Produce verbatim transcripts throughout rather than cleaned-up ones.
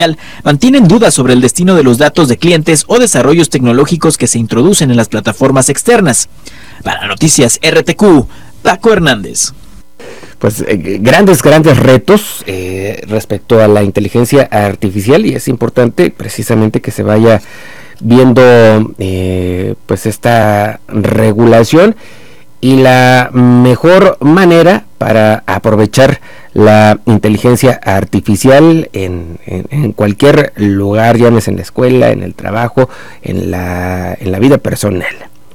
mantienen dudas sobre el destino de los datos de clientes o desarrollos tecnológicos que se introducen en las plataformas externas. Para Noticias R T Q, Paco Hernández. Pues eh, grandes, grandes retos eh, respecto a la inteligencia artificial, y es importante precisamente que se vaya viendo eh, pues esta regulación y la mejor manera para aprovechar la inteligencia artificial en, en, en cualquier lugar, llámese en la escuela, en el trabajo, en la, en la vida personal.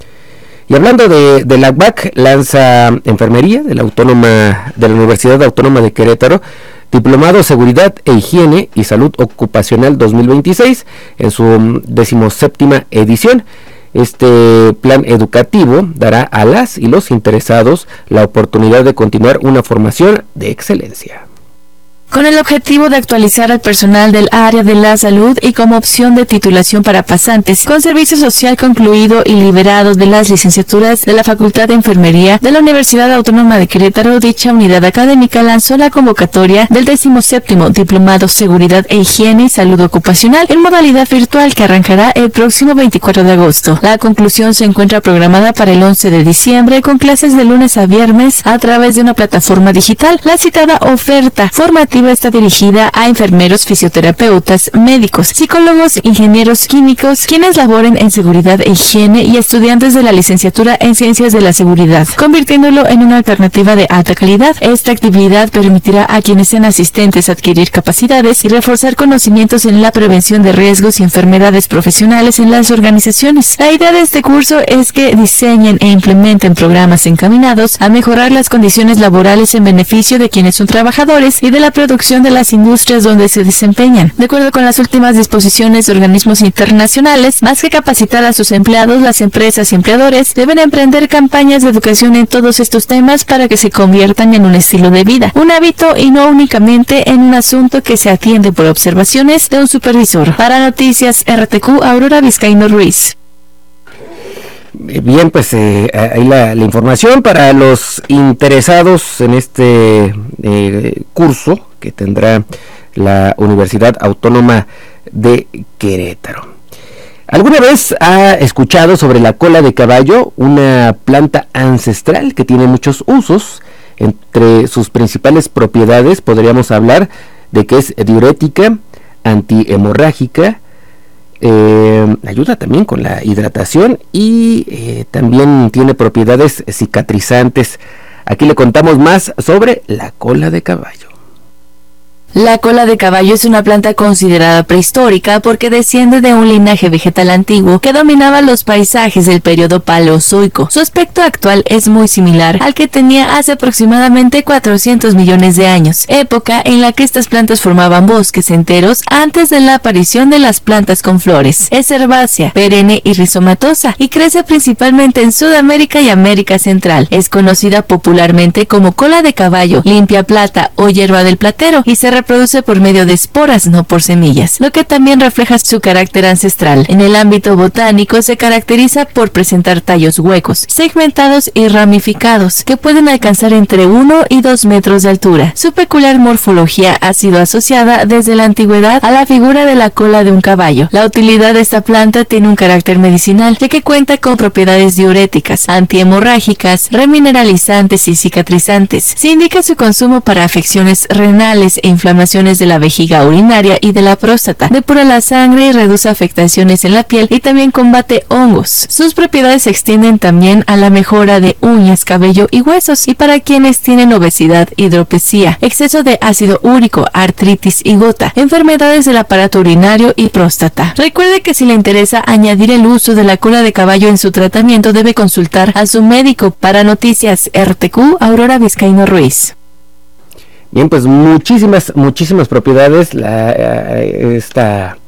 Y hablando de, de la U A C, lanza enfermería de la Autónoma de la Universidad Autónoma de Querétaro, Diplomado Seguridad e Higiene y Salud Ocupacional dos mil veintiséis, en su decimoséptima edición. Este plan educativo dará a las y los interesados la oportunidad de continuar una formación de excelencia. Con el objetivo de actualizar al personal del área de la salud y como opción de titulación para pasantes con servicio social concluido y liberados de las licenciaturas de la Facultad de Enfermería de la Universidad Autónoma de Querétaro, dicha unidad académica lanzó la convocatoria del decimoséptimo Diplomado Seguridad e Higiene y Salud Ocupacional en modalidad virtual que arrancará el próximo veinticuatro de agosto. La conclusión se encuentra programada para el once de diciembre con clases de lunes a viernes a través de una plataforma digital. La citada oferta formativa está dirigida a enfermeros, fisioterapeutas, médicos, psicólogos, ingenieros químicos, quienes laboren en seguridad e higiene y estudiantes de la licenciatura en ciencias de la seguridad, convirtiéndolo en una alternativa de alta calidad. Esta actividad permitirá a quienes sean asistentes adquirir capacidades y reforzar conocimientos en la prevención de riesgos y enfermedades profesionales en las organizaciones. La idea de este curso es que diseñen e implementen programas encaminados a mejorar las condiciones laborales en beneficio de quienes son trabajadores y de la producción de las industrias donde se desempeñan. De acuerdo con las últimas disposiciones de organismos internacionales, más que capacitar a sus empleados, las empresas y empleadores deben emprender campañas de educación en todos estos temas para que se conviertan en un estilo de vida, un hábito y no únicamente en un asunto que se atiende por observaciones de un supervisor. Para Noticias R T Q, Aurora Vizcaíno Ruiz. Bien, pues eh, ahí la, la información para los interesados en este eh, curso que tendrá la Universidad Autónoma de Querétaro. ¿Alguna vez ha escuchado sobre la cola de caballo, una planta ancestral que tiene muchos usos? Entre sus principales propiedades podríamos hablar de que es diurética, antihemorrágica, Eh, ayuda también con la hidratación y eh, también tiene propiedades cicatrizantes. Aquí le contamos más sobre la cola de caballo. La cola de caballo es una planta considerada prehistórica porque desciende de un linaje vegetal antiguo que dominaba los paisajes del periodo paleozoico. Su aspecto actual es muy similar al que tenía hace aproximadamente cuatrocientos millones de años, época en la que estas plantas formaban bosques enteros antes de la aparición de las plantas con flores. Es herbácea, perenne y rizomatosa y crece principalmente en Sudamérica y América Central. Es conocida popularmente como cola de caballo, limpia plata o hierba del platero y se reproduce por medio de esporas, no por semillas, lo que también refleja su carácter ancestral. En el ámbito botánico se caracteriza por presentar tallos huecos, segmentados y ramificados, que pueden alcanzar entre uno y dos metros de altura. Su peculiar morfología ha sido asociada desde la antigüedad a la figura de la cola de un caballo. La utilidad de esta planta tiene un carácter medicinal, ya que cuenta con propiedades diuréticas, antihemorrágicas, remineralizantes y cicatrizantes. Se indica su consumo para afecciones renales e inflamaciones de la vejiga urinaria y de la próstata. Depura la sangre y reduce afectaciones en la piel y también combate hongos. Sus propiedades se extienden también a la mejora de uñas, cabello y huesos, y para quienes tienen obesidad, hidropesía, exceso de ácido úrico, artritis y gota, enfermedades del aparato urinario y próstata. Recuerde que si le interesa añadir el uso de la cola de caballo en su tratamiento, debe consultar a su médico. Para Noticias R T Q, Aurora Vizcaíno Ruiz. Bien, pues muchísimas, muchísimas propiedades la, esta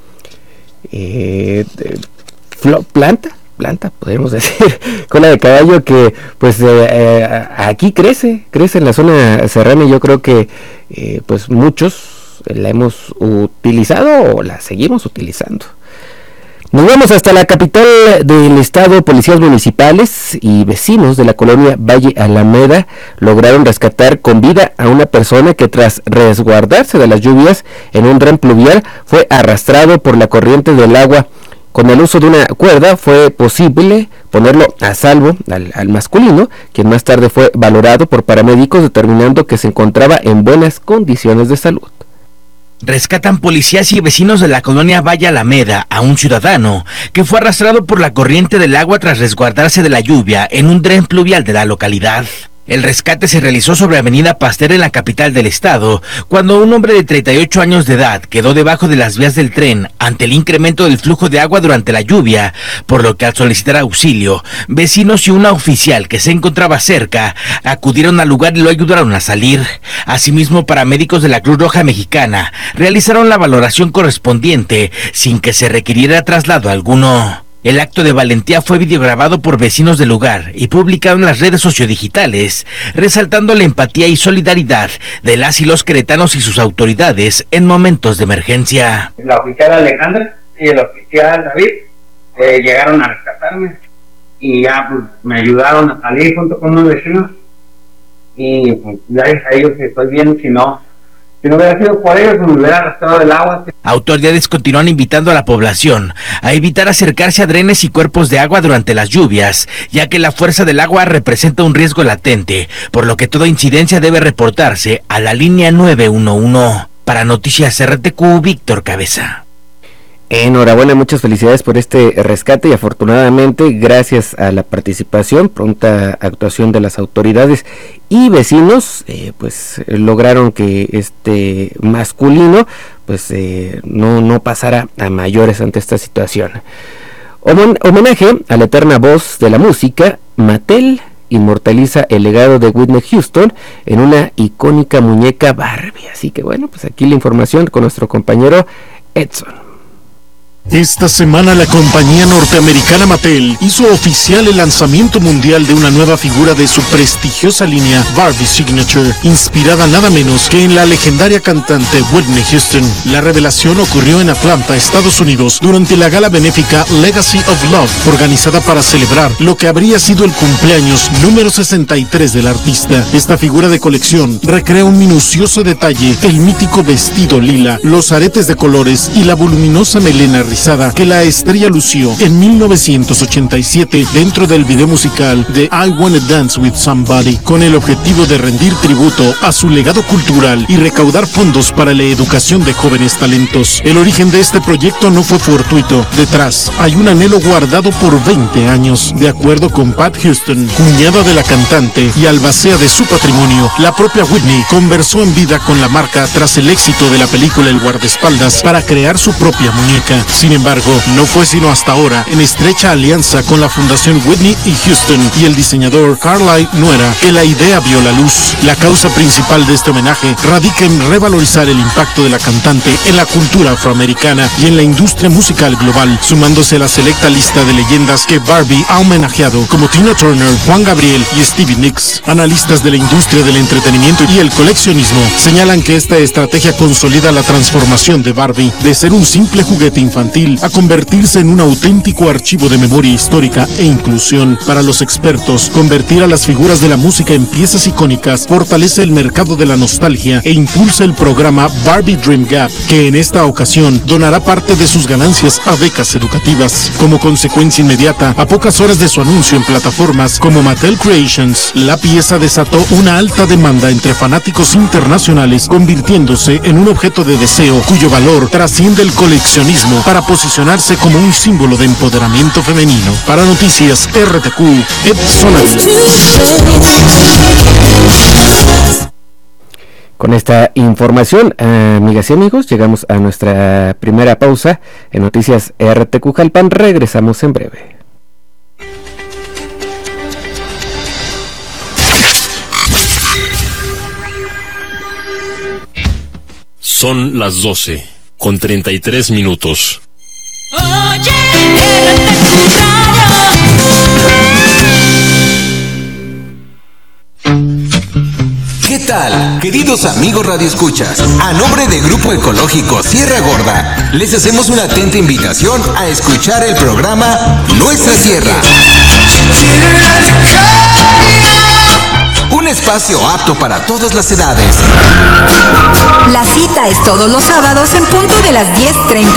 eh, flo, planta, planta, podríamos decir, cola de caballo que pues eh, eh, aquí crece, crece en la zona serrana y yo creo que eh, pues muchos la hemos utilizado o la seguimos utilizando. Nos vamos hasta la capital del estado. Policías municipales y vecinos de la colonia Valle Alameda lograron rescatar con vida a una persona que, tras resguardarse de las lluvias en un dren pluvial, fue arrastrado por la corriente del agua. Con el uso de una cuerda fue posible ponerlo a salvo al, al masculino, quien más tarde fue valorado por paramédicos determinando que se encontraba en buenas condiciones de salud. Rescatan policías y vecinos de la colonia Valle Alameda a un ciudadano que fue arrastrado por la corriente del agua tras resguardarse de la lluvia en un dren pluvial de la localidad. El rescate se realizó sobre Avenida Pasteur en la capital del estado, cuando un hombre de treinta y ocho años de edad quedó debajo de las vías del tren ante el incremento del flujo de agua durante la lluvia, por lo que al solicitar auxilio, vecinos y una oficial que se encontraba cerca acudieron al lugar y lo ayudaron a salir. Asimismo, paramédicos de la Cruz Roja Mexicana realizaron la valoración correspondiente sin que se requiriera traslado alguno. El acto de valentía fue videograbado por vecinos del lugar y publicado en las redes sociodigitales, resaltando la empatía y solidaridad de las y los queretanos y sus autoridades en momentos de emergencia. La oficial Alejandra y el oficial David eh, llegaron a rescatarme y ya pues, me ayudaron a salir junto con unos vecinos y pues, gracias a ellos estoy bien. Si no Si no hubiera sido por ellos, me hubiera arrastrado del agua. Autoridades continúan invitando a la población a evitar acercarse a drenes y cuerpos de agua durante las lluvias, ya que la fuerza del agua representa un riesgo latente, por lo que toda incidencia debe reportarse a la línea nueve uno uno. Para Noticias R T Q, Víctor Cabeza. Enhorabuena, muchas felicidades por este rescate y afortunadamente gracias a la participación, pronta actuación de las autoridades y vecinos, eh, pues lograron que este masculino pues eh, no, no pasara a mayores ante esta situación. Homen- homenaje a la eterna voz de la música, Mattel inmortaliza el legado de Whitney Houston en una icónica muñeca Barbie. Así que bueno, pues aquí la información con nuestro compañero Edson. Esta semana la compañía norteamericana Mattel hizo oficial el lanzamiento mundial de una nueva figura de su prestigiosa línea Barbie Signature, inspirada nada menos que en la legendaria cantante Whitney Houston. La revelación ocurrió en Atlanta, Estados Unidos, durante la gala benéfica Legacy of Love, organizada para celebrar lo que habría sido el cumpleaños número sesenta y tres del artista. Esta figura de colección recrea un minucioso detalle, el mítico vestido lila, los aretes de colores y la voluminosa melena rizada que la estrella lució en mil novecientos ochenta y siete dentro del video musical de I Wanna Dance With Somebody, con el objetivo de rendir tributo a su legado cultural y recaudar fondos para la educación de jóvenes talentos. El origen de este proyecto no fue fortuito. Detrás hay un anhelo guardado por veinte años. De acuerdo con Pat Houston, cuñada de la cantante y albacea de su patrimonio, la propia Whitney conversó en vida con la marca tras el éxito de la película El guardaespaldas para crear su propia muñeca. Sin embargo, no fue sino hasta ahora, en estrecha alianza con la Fundación Whitney y Houston y el diseñador Carly Nuera, que la idea vio la luz. La causa principal de este homenaje radica en revalorizar el impacto de la cantante en la cultura afroamericana y en la industria musical global, sumándose a la selecta lista de leyendas que Barbie ha homenajeado, como Tina Turner, Juan Gabriel y Stevie Nicks. Analistas de la industria del entretenimiento y el coleccionismo señalan que esta estrategia consolida la transformación de Barbie de ser un simple juguete infantil a convertirse en un auténtico archivo de memoria histórica e inclusión. Para los expertos, convertir a las figuras de la música en piezas icónicas fortalece el mercado de la nostalgia e impulsa el programa Barbie Dream Gap, que en esta ocasión donará parte de sus ganancias a becas educativas. Como consecuencia inmediata, a pocas horas de su anuncio en plataformas como Mattel Creations, la pieza desató una alta demanda entre fanáticos internacionales, convirtiéndose en un objeto de deseo cuyo valor trasciende el coleccionismo para posicionarse como un símbolo de empoderamiento femenino. Para Noticias R T Q, Edson Ávila. Con esta información, amigas y amigos, llegamos a nuestra primera pausa en Noticias R T Q Jalpan. Regresamos en breve. Son las doce, con treinta y tres minutos. Oye, R T Q Radio. ¿Qué tal? Queridos amigos radioescuchas, a nombre de Grupo Ecológico Sierra Gorda, les hacemos una atenta invitación a escuchar el programa Nuestra Sierra. Un espacio apto para todas las edades. La cita es todos los sábados en punto de las diez treinta